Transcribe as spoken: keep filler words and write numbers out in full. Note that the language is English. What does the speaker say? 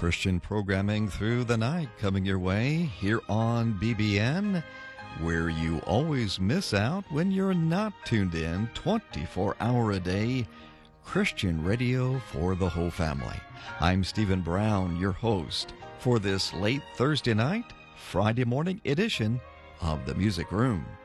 Christian programming through the night coming your way here on B B N, where you always miss out when you're not tuned in twenty-four hour a day. Christian radio for the whole family. I'm Stephen Brown, your host for this late Thursday night, Friday morning edition of The Music Room.